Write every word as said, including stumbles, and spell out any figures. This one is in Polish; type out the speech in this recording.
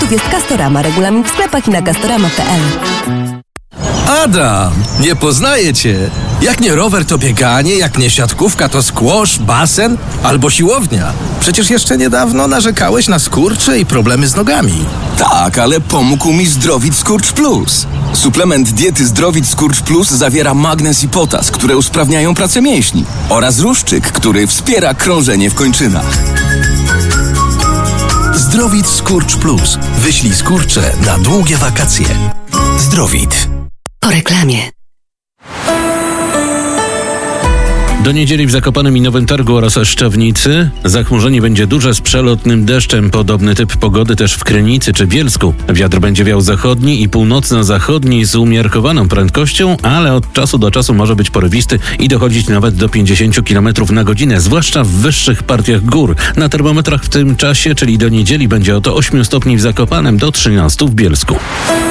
produktów jest Castorama. Regulamin w sklepach i na castorama kropka p l. Adam, nie poznaję cię. Jak nie rower, to bieganie, jak nie siatkówka, to squash, basen albo siłownia. Przecież jeszcze niedawno narzekałeś na skurcze i problemy z nogami. Tak, ale pomógł mi Zdrowit Skurcz Plus. Suplement diety Zdrowit Skurcz Plus zawiera magnez i potas, które usprawniają pracę mięśni, oraz ruszczyk, który wspiera krążenie w kończynach. Zdrowit Skurcz Plus. Wyślij skurcze na długie wakacje. Zdrowit. Po reklamie. Do niedzieli w Zakopanem i Nowym Targu oraz Szczawnicy zachmurzenie będzie duże z przelotnym deszczem. Podobny typ pogody też w Krynicy czy Bielsku. Wiatr będzie wiał zachodni i północno-zachodni z umiarkowaną prędkością, ale od czasu do czasu może być porywisty i dochodzić nawet do pięćdziesiąt kilometrów na godzinę, zwłaszcza w wyższych partiach gór. Na termometrach w tym czasie, czyli do niedzieli, będzie oto osiem stopni w Zakopanem do trzynastu w Bielsku.